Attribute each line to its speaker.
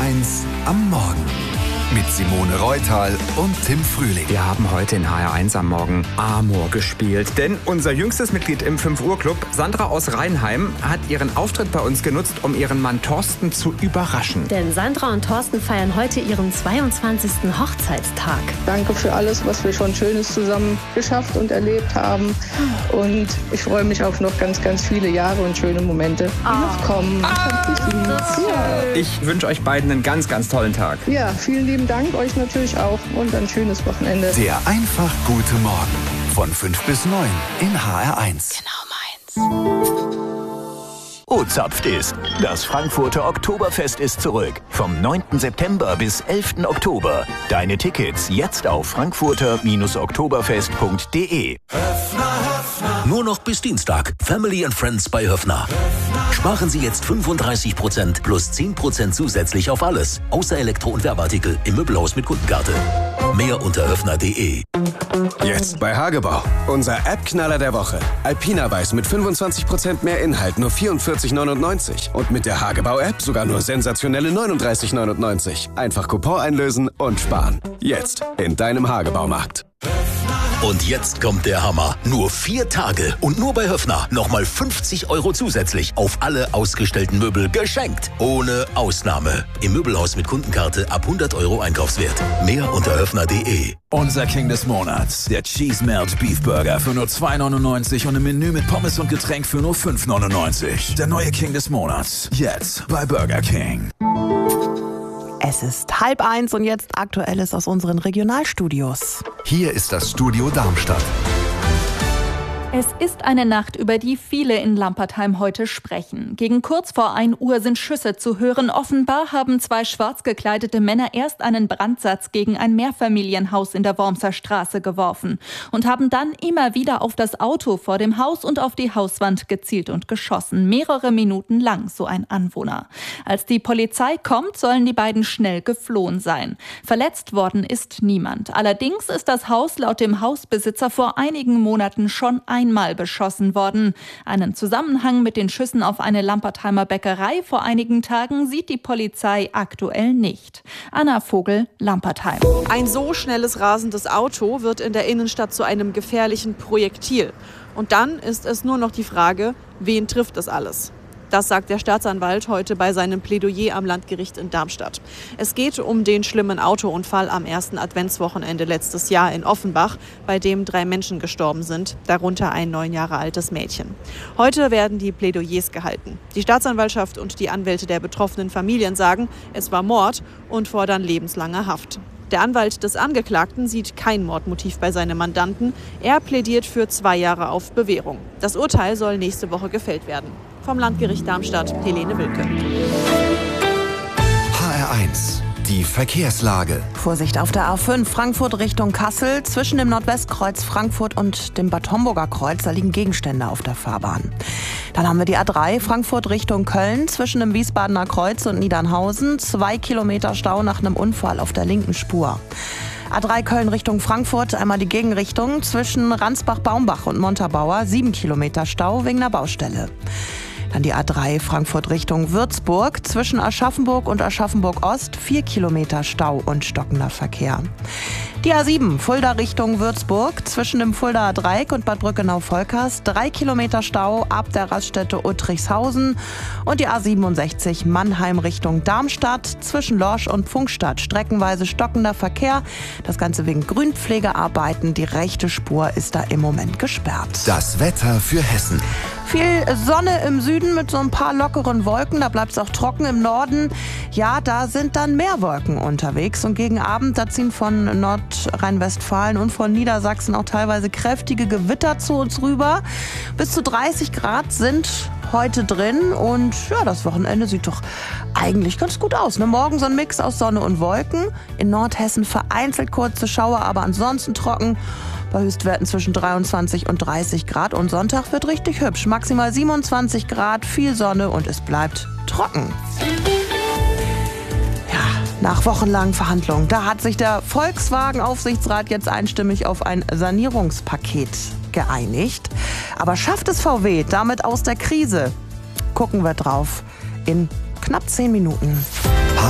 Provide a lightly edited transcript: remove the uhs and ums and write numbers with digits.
Speaker 1: HR1 am Morgen. Mit Simone Reutal und Tim Frühling.
Speaker 2: Wir haben heute in HR1 am Morgen Amor gespielt. Denn unser jüngstes Mitglied im 5-Uhr-Club, Sandra aus Rheinheim, hat ihren Auftritt bei uns genutzt, um ihren Mann Thorsten zu überraschen.
Speaker 3: Denn Sandra und Thorsten feiern heute ihren 22. Hochzeitstag.
Speaker 4: Danke für alles, was wir schon Schönes zusammen geschafft und erlebt haben. Und ich freue mich auf noch ganz, ganz viele Jahre und schöne Momente, die noch kommen.
Speaker 2: Ich wünsche euch beiden einen ganz, ganz tollen Tag.
Speaker 4: Ja, vielen lieben Dank, euch natürlich auch und ein schönes Wochenende.
Speaker 1: Der einfach gute Morgen von 5 bis 9 in HR1.
Speaker 3: Genau meins.
Speaker 5: O-Zapft ist. Das Frankfurter Oktoberfest ist zurück. Vom 9. September bis 11. Oktober. Deine Tickets jetzt auf frankfurter-oktoberfest.de.
Speaker 6: Nur noch bis Dienstag. Family and Friends bei Höffner. Sparen Sie jetzt 35% plus 10% zusätzlich auf alles. Außer Elektro- und Werbeartikel im Möbelhaus mit Kundenkarte. Mehr unter höffner.de.
Speaker 7: Jetzt bei Hagebau. Unser App-Knaller der Woche. Alpina Weiß mit 25% mehr Inhalt, nur 44,99. Und mit der Hagebau-App sogar nur sensationelle 39,99. Einfach Coupon einlösen und sparen. Jetzt in deinem Hagebaumarkt.
Speaker 6: Und jetzt kommt der Hammer. Nur 4 Tage und nur bei Höffner nochmal 50 € zusätzlich auf alle ausgestellten Möbel geschenkt. Ohne Ausnahme. Im Möbelhaus mit Kundenkarte ab 100 € Einkaufswert. Mehr unter höffner.de.
Speaker 8: Unser King des Monats, der Cheese Melt Beef Burger für nur 2,99 und im Menü mit Pommes und Getränk für nur 5,99. Der neue King des Monats, jetzt bei Burger King.
Speaker 9: Es ist 12:30 und jetzt Aktuelles aus unseren Regionalstudios.
Speaker 1: Hier ist das Studio Darmstadt.
Speaker 10: Es ist eine Nacht, über die viele in Lampertheim heute sprechen. Gegen kurz vor 1 Uhr sind Schüsse zu hören. Offenbar haben 2 schwarz gekleidete Männer erst einen Brandsatz gegen ein Mehrfamilienhaus in der Wormser Straße geworfen und haben dann immer wieder auf das Auto vor dem Haus und auf die Hauswand gezielt und geschossen. Mehrere Minuten lang, so ein Anwohner. Als die Polizei kommt, sollen die beiden schnell geflohen sein. Verletzt worden ist niemand. Allerdings ist das Haus laut dem Hausbesitzer vor einigen Monaten schon einmal beschossen worden. Einen Zusammenhang mit den Schüssen auf eine Lampertheimer Bäckerei vor einigen Tagen sieht die Polizei aktuell nicht. Anna Vogel, Lampertheim.
Speaker 11: Ein so schnelles rasendes Auto wird in der Innenstadt zu einem gefährlichen Projektil. Und dann ist es nur noch die Frage, wen trifft das alles? Das sagt der Staatsanwalt heute bei seinem Plädoyer am Landgericht in Darmstadt. Es geht um den schlimmen Autounfall am ersten Adventswochenende letztes Jahr in Offenbach, bei dem 3 Menschen gestorben sind, darunter ein 9 Jahre altes Mädchen. Heute werden die Plädoyers gehalten. Die Staatsanwaltschaft und die Anwälte der betroffenen Familien sagen, es war Mord und fordern lebenslange Haft. Der Anwalt des Angeklagten sieht kein Mordmotiv bei seinem Mandanten. Er plädiert für 2 Jahre auf Bewährung. Das Urteil soll nächste Woche gefällt werden. Vom Landgericht Darmstadt, Helene Wilke.
Speaker 1: HR1, die Verkehrslage.
Speaker 9: Vorsicht auf der A5 Frankfurt Richtung Kassel. Zwischen dem Nordwestkreuz Frankfurt und dem Bad Homburger Kreuz, da liegen Gegenstände auf der Fahrbahn. Dann haben wir die A3 Frankfurt Richtung Köln. Zwischen dem Wiesbadener Kreuz und Niedernhausen 2 Kilometer Stau nach einem Unfall auf der linken Spur. A3 Köln Richtung Frankfurt, einmal die Gegenrichtung. Zwischen Ransbach-Baumbach und Montabaur 7 Kilometer Stau wegen einer Baustelle. Dann die A3 Frankfurt Richtung Würzburg. Zwischen Aschaffenburg und Aschaffenburg-Ost 4 Kilometer Stau und stockender Verkehr. Die A7 Fulda Richtung Würzburg. Zwischen dem Fuldaer Dreieck und Bad Brückenau-Volkers 3 Kilometer Stau ab der Raststätte Uttrichshausen. Und die A67 Mannheim Richtung Darmstadt. Zwischen Lorsch und Pfungstadt streckenweise stockender Verkehr. Das Ganze wegen Grünpflegearbeiten. Die rechte Spur ist da im Moment gesperrt.
Speaker 1: Das Wetter für Hessen.
Speaker 9: Viel Sonne im Süden mit so ein paar lockeren Wolken. Da bleibt es auch trocken im Norden. Ja, da sind dann mehr Wolken unterwegs. Und gegen Abend, da ziehen von Nordrhein-Westfalen und von Niedersachsen auch teilweise kräftige Gewitter zu uns rüber. Bis zu 30 Grad sind heute drin. Und ja, das Wochenende sieht doch eigentlich ganz gut aus. Ne? Morgen so ein Mix aus Sonne und Wolken. In Nordhessen vereinzelt kurze Schauer, aber ansonsten trocken. Bei Höchstwerten zwischen 23 und 30 Grad. Und Sonntag wird richtig hübsch. Maximal 27 Grad, viel Sonne und es bleibt trocken. Ja, nach wochenlangen Verhandlungen, da hat sich der Volkswagen-Aufsichtsrat jetzt einstimmig auf ein Sanierungspaket geeinigt. Aber schafft es VW damit aus der Krise? Gucken wir drauf in knapp 10 Minuten.